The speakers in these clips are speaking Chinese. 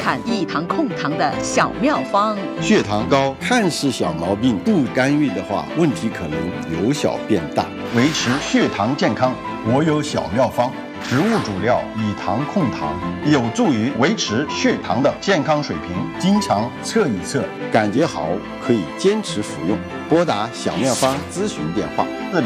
看以糖控糖的小妙方。 血糖高看似小毛病，不干预的话，问题可能由小变大。维持血糖健康，我有小妙方。植物主料以糖控糖，有助于维持血糖的健康水平。经常测一测，感觉好可以坚持服用。拨打小妙方咨询电话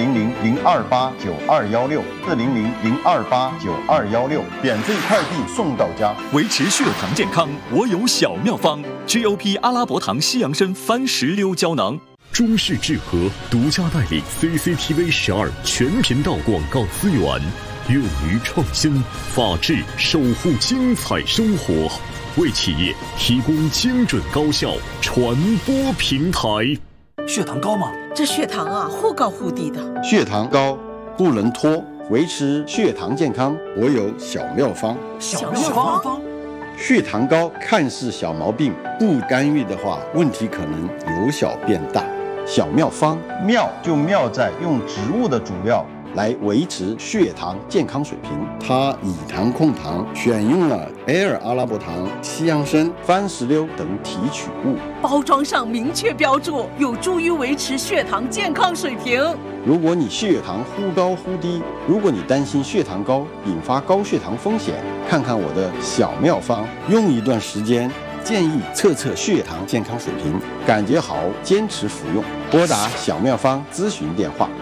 ：400-028-9216，400-028-9216，免费快递送到家。 维持血糖健康，我有小妙方 ：GOP 阿拉伯糖西洋参番石榴胶囊。 中视智和独家代理 CCTV12全频道广告资源，勇于创新，法治守护精彩生活，为企业提供精准高效传播平台。 血糖高吗？ 这血糖啊，忽高忽低的。 血糖高不能拖，维持血糖健康，我有小妙方。 小妙方。 血糖高看似小毛病，不干预的话，问题可能由小变大。小妙方，妙就妙在用植物的主料来维持血糖健康水平。它以糖控糖，选用了埃尔阿拉伯糖、西洋参、番石榴等提取物， 包装上明确标注，有助于维持血糖健康水平。 如果你血糖忽高忽低，如果你担心血糖高引发高血糖风险，看看我的小妙方，用一段时间，建议测测血糖健康水平，感觉好坚持服用。拨打小妙方咨询电话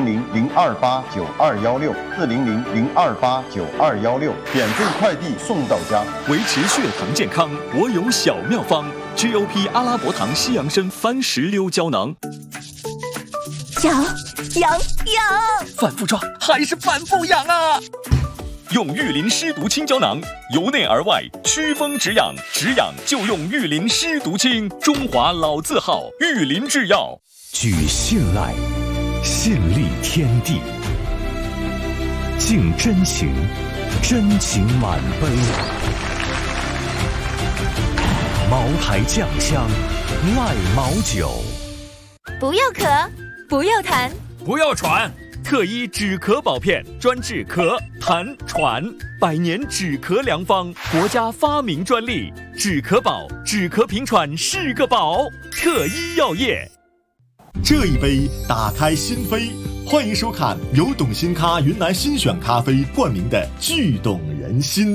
：400-028-9216，400-028-9216，免费快递送到家。 维持血糖健康，我有小妙方 ：GOP 阿拉伯糖西洋参番石榴胶囊。 痒， 反复抓还是反复痒啊！用玉林湿毒清胶囊，由内而外祛风止痒，止痒就用玉林湿毒清，中华老字号玉林制药。 举信赖，信立天地，敬真情，真情满杯。茅台酱香，赖茅酒。 不要咳，不要痰， 不要喘。 特医止咳宝片，专治咳、痰、喘，100年止咳良方，国家发明专利。止咳宝，止咳平喘是个宝。特医药业。 这一杯打开心扉，欢迎收看由董新咖云南新选咖啡冠名的《聚懂人心》。